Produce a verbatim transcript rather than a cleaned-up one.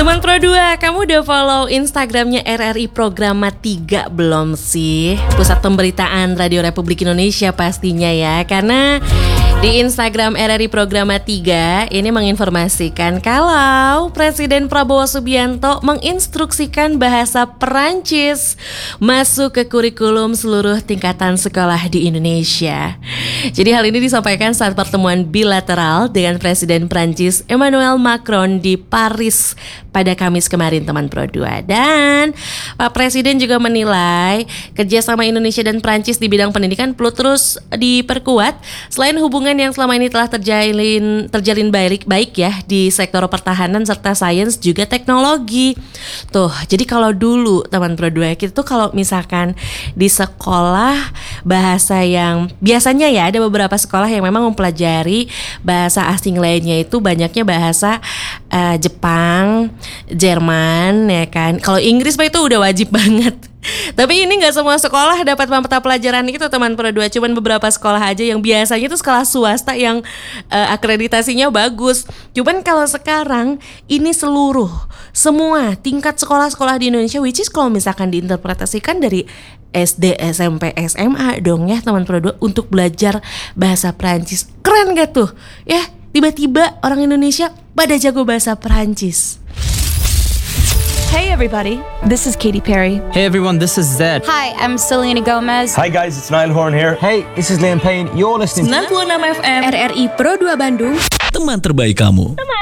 Teman Pro dua, kamu udah follow Instagramnya R R I Programa tiga belum sih? Pusat Pemberitaan Radio Republik Indonesia pastinya ya. Karena di Instagram R R I Programa tiga ini menginformasikan kalau Presiden Prabowo Subianto menginstruksikan bahasa Perancis masuk ke kurikulum seluruh tingkatan sekolah di Indonesia. Jadi hal ini disampaikan saat pertemuan bilateral dengan Presiden Prancis Emmanuel Macron di Paris pada Kamis kemarin, teman Pro dua. Dan Pak Presiden juga menilai kerjasama Indonesia dan Prancis di bidang pendidikan perlu terus diperkuat selain hubungan yang selama ini telah terjalin terjalin baik baik ya di sektor pertahanan serta sains juga teknologi. Tuh, jadi kalau dulu teman Pro dua kita tuh kalau misalkan di sekolah bahasa yang biasanya ya ada beberapa sekolah yang memang mempelajari bahasa asing lainnya itu banyaknya bahasa uh, Jepang, Jerman ya kan. Kalau Inggris Pak itu udah wajib banget. Tapi ini gak semua sekolah dapat mata pelajaran itu teman Pro dua. Cuman beberapa sekolah aja yang biasanya itu sekolah swasta yang uh, akreditasinya bagus. Cuman kalau sekarang ini seluruh semua tingkat sekolah-sekolah di Indonesia, which is kalau misalkan diinterpretasikan dari S D, S M P, S M A dong ya teman Pro dua untuk belajar bahasa Perancis. Keren gak tuh? Ya, tiba-tiba orang Indonesia pada jago bahasa Perancis. Hey everybody, this is Katy Perry. Hey everyone, this is Zed. Hi, I'm Selena Gomez. Hi guys, it's Niall Horan here. Hey, this is Liam Payne. You're listening to sembilan puluh enam F M R R I Pro dua Bandung. Teman terbaik kamu. Teman